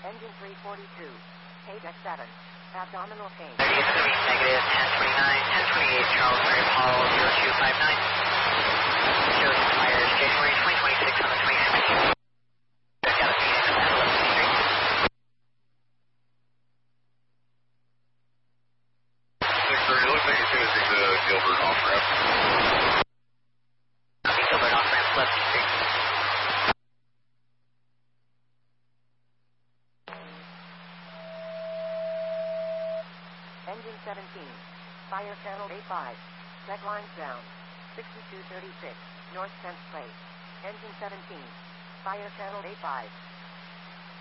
Engine 342. Deck 7. Abdominal pain. negative 1029, 1028, Charles Mary Paul 0259. Shows expires January 2026 on the 2022. Galaxy at 11th Street. It looks like it's going to take the Gilbert off-ramp. Gilbert off-ramp, 11th Street. Engine 17. Fire channel A5. Deck lines down. 6236. North 10th Place. Engine 17. Fire channel A5.